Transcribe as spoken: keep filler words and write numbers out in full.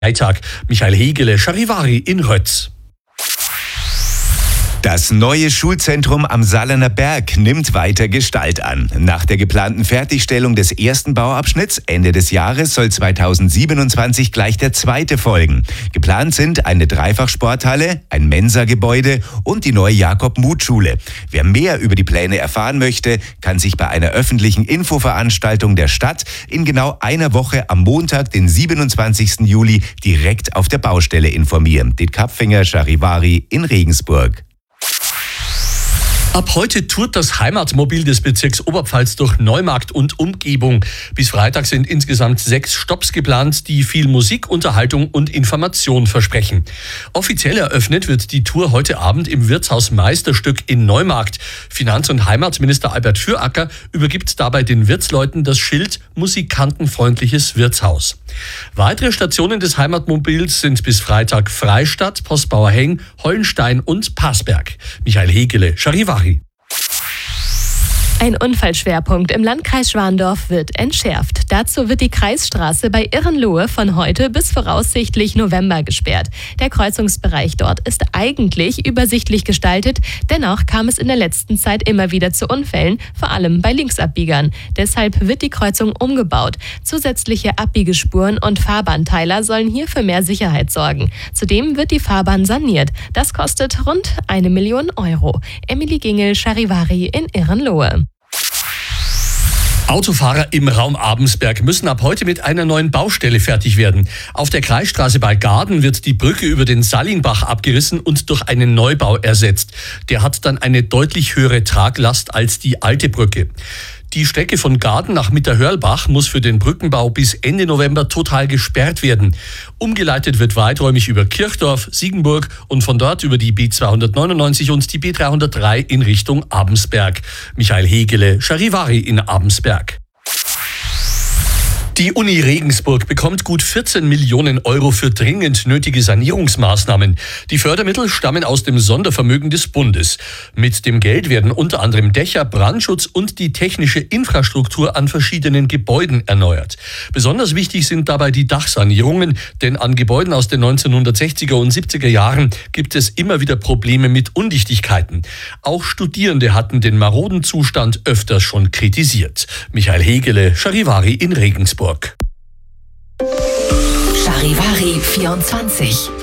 Freitag. Michael Hegele, Charivari in Rötz. Das neue Schulzentrum am Sallener Berg nimmt weiter Gestalt an. Nach der geplanten Fertigstellung des ersten Bauabschnitts Ende des Jahres soll zweitausendsiebenundzwanzig gleich der zweite folgen. Geplant sind eine Dreifachsporthalle, ein Mensa-Gebäude und die neue Jakob-Muth-Schule. Wer mehr über die Pläne erfahren möchte, kann sich bei einer öffentlichen Infoveranstaltung der Stadt in genau einer Woche am Montag, den siebenundzwanzigsten Juli, direkt auf der Baustelle informieren. Dit Kapfinger, Charivari in Regensburg. Ab heute tourt das Heimatmobil des Bezirks Oberpfalz durch Neumarkt und Umgebung. Bis Freitag sind insgesamt sechs Stopps geplant, die viel Musik, Unterhaltung und Information versprechen. Offiziell eröffnet wird die Tour heute Abend im Wirtshaus Meisterstück in Neumarkt. Finanz- und Heimatminister Albert Füracker übergibt dabei den Wirtsleuten das Schild musikantenfreundliches Wirtshaus. Weitere Stationen des Heimatmobils sind bis Freitag Freistadt, Postbauer Heng, Hollenstein und Passberg. Michael Hegele, Charivari. Ein Unfallschwerpunkt im Landkreis Schwandorf wird entschärft. Dazu wird die Kreisstraße bei Irrenlohe von heute bis voraussichtlich November gesperrt. Der Kreuzungsbereich dort ist eigentlich übersichtlich gestaltet. Dennoch kam es in der letzten Zeit immer wieder zu Unfällen, vor allem bei Linksabbiegern. Deshalb wird die Kreuzung umgebaut. Zusätzliche Abbiegespuren und Fahrbahnteiler sollen hier für mehr Sicherheit sorgen. Zudem wird die Fahrbahn saniert. Das kostet rund eine Million Euro. Emily Gingel, Charivari in Irrenlohe. Autofahrer im Raum Abensberg müssen ab heute mit einer neuen Baustelle fertig werden. Auf der Kreisstraße bei Gaden wird die Brücke über den Sallingbach abgerissen und durch einen Neubau ersetzt. Der hat dann eine deutlich höhere Traglast als die alte Brücke. Die Strecke von Gaden nach Mitterhörlbach muss für den Brückenbau bis Ende November total gesperrt werden. Umgeleitet wird weiträumig über Kirchdorf, Siegenburg und von dort über die B zweihundertneunundneunzig und die B dreihundertdrei in Richtung Abensberg. Michael Hegele, Charivari in Abensberg. Die Uni Regensburg bekommt gut vierzehn Millionen Euro für dringend nötige Sanierungsmaßnahmen. Die Fördermittel stammen aus dem Sondervermögen des Bundes. Mit dem Geld werden unter anderem Dächer, Brandschutz und die technische Infrastruktur an verschiedenen Gebäuden erneuert. Besonders wichtig sind dabei die Dachsanierungen, denn an Gebäuden aus den neunzehnhundertsechziger und siebziger Jahren gibt es immer wieder Probleme mit Undichtigkeiten. Auch Studierende hatten den maroden Zustand öfters schon kritisiert. Michael Hegele, Charivari in Regensburg. Charivari vierundzwanzig